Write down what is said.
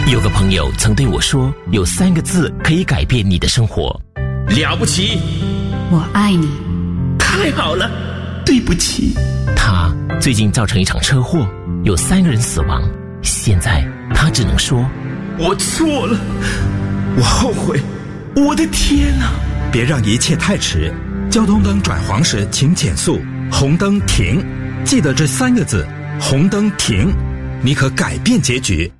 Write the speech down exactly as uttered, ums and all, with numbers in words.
有个朋友曾对我说，有三个字可以改变你的生活。 了不起， 我爱你， 太好了，对不起。 他最近造成一场车祸，有三个人死亡，现在他只能说， 我错了，我后悔。我的天啊， 别让一切太迟，交通灯转黄时请减速，红灯停，记得这三个字，红灯停，你可改变结局。